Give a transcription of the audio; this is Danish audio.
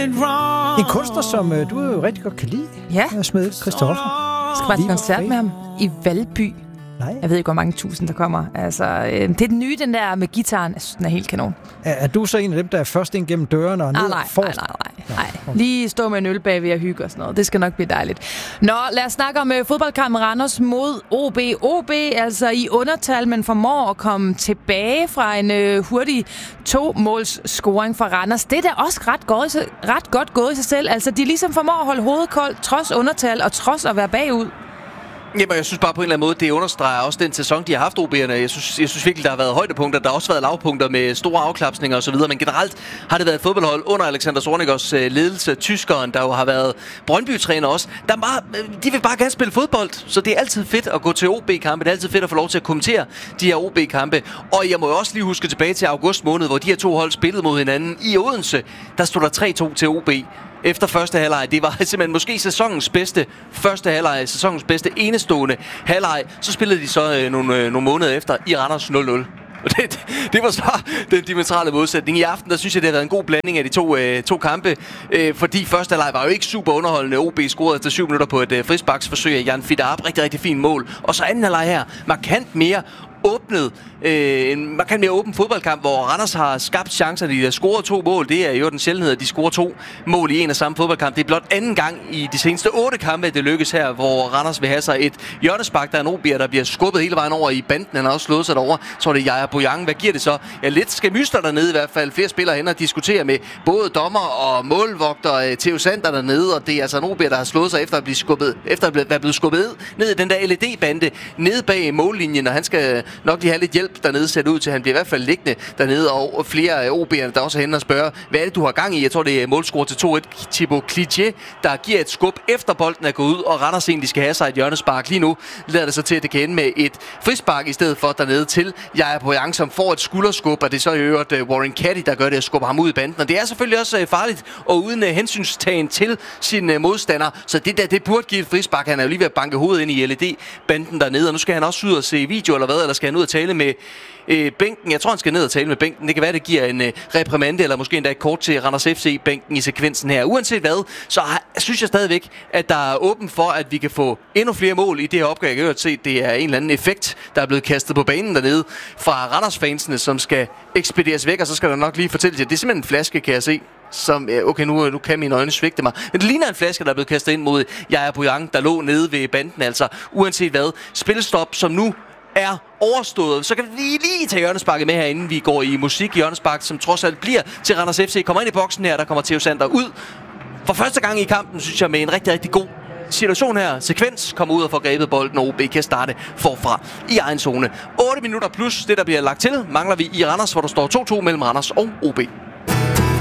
En kunstner, som du jo rigtig godt kan lide. Ja. Smed Christoffer. Jeg skal bare til koncert med ham i Valby. Nej. Jeg ved ikke, hvor mange tusind, der kommer. Altså, det er den nye, den der med gitaren. Jeg synes, den er helt kanon. Er du så en af dem, der er først ind gennem dørene og ned forrest? Nej. Lige stå med en øl bag ved at hygge og sådan noget. Det skal nok blive dejligt. Nå, lad os snakke om fodboldkampen Randers mod OB. OB altså i undertal, men formår at komme tilbage fra en hurtig 2-måls scoring fra Randers. Det er da også ret godt gået i sig selv. Altså, de ligesom formår at holde hovedet koldt, trods undertal og trods at være bagud. Jamen, jeg synes bare på en eller anden måde, det understreger også den sæson, de har haft OB'erne. Jeg synes virkelig, der har været højdepunkter. Der har også været lavpunkter med store afklapsninger osv. Men generelt har det været et fodboldhold under Alexander Zornigers ledelse. Tyskeren, der jo har været Brøndby-træner også. De vil bare gerne spille fodbold. Så det er altid fedt at gå til OB-kampe. Det er altid fedt at få lov til at kommentere de her OB-kampe. Og jeg må jo også lige huske tilbage til august måned, hvor de her to hold spillede mod hinanden i Odense. Der stod der 3-2 til OB. Efter første halvleg. Det var simpelthen måske sæsonens bedste første halvleg, sæsonens bedste enestående halvleg. Så spillede de så nogle måneder efter i Randers 0-0. Det var så den diametrale modsætning. I aften, der synes jeg, det har været en god blanding af de to kampe. Fordi første halvleg var jo ikke super underholdende. OB scorede efter 7 minutter på et frisparksforsøg af Jan Fidarab. Rigtig, rigtig fint mål. Og så anden halvleg her. Markant mere åben fodboldkamp, hvor Randers har skabt chancer. De har scoret 2 mål. Det er jo den sjældenhed, at de scorer 2 mål i en og samme fodboldkamp. Det er blot anden gang i de seneste 8 kampe, at det lykkes her, hvor Randers vil have sig et hjørnespark. Der er en OB'er, der bliver skubbet hele vejen over i banden. Han har også slået sig derover. Så er det Jaja Bojang. Hvad giver det så? Ja, lidt skæmyster dernede i hvert fald. Flere spillere hen og diskuterer med både dommer og målvogter. Theo Sander dernede, og det er altså en OB'er, der har slået sig efter at være blevet skubbet ned i den der LED-bande nede bag mållinjen, og han skal nok lige have lidt hjælp dernede, ser det ud til. Han bliver i hvert fald liggende dernede, og flere af OB'erne, der også er henne og spørger, hvad er det, du har gang i? Jeg tror, det er målscore til 2-1. Thibaut Clichet, der giver et skub efter bolden er gået ud, og Randers egentlig skal have sig et hjørnespark. Lige nu lader det så til, at det kan ende med et frispark i stedet for dernede til Jaja Bojang, som får et skulderskub, og det er så i øvrigt Warren Caddy, der gør det og skubber ham ud i banden. Og det er selvfølgelig også farligt, og uden hensynstagen til sine modstandere. Så det burde give et frispark. Han er jo lige ved at banke hovedet ind i LED-banden dernede, og nu skal han også ud og se video eller hvad, eller skal han ud og tale med bænken. Jeg tror, han skal ned og tale med bænken. Det kan være, det giver en reprimande, eller måske endda et kort til Randers FC-bænken i sekvensen her. Uanset hvad, så synes jeg stadigvæk, at der er åben for, at vi kan få endnu flere mål i det her opgør. Jeg kan se, at det er en eller anden effekt, der er blevet kastet på banen dernede fra Randers-fansene, som skal ekspederes væk, og så skal der nok lige fortælle jer, det er simpelthen en flaske, kan jeg se. Som, okay, nu kan mine øjne svigte mig. Men det ligner en flaske, der er blevet kastet ind mod Jaja Bojang, der lå nede ved banden. Altså, uanset hvad, spilstop, som nu er overstået, så kan vi lige tage hjørnesparket med her, inden vi går i musik. Hjørnespark, som trods alt bliver til Randers FC. Kommer ind i boksen her, der kommer Theo Sander ud. For første gang i kampen, synes jeg, med en rigtig, rigtig god situation her. Sekvens kommer ud og får grebet bolden, og OB kan starte forfra i egen zone. 8 minutter plus det, der bliver lagt til, mangler vi i Randers, hvor der står 2-2 mellem Randers og OB.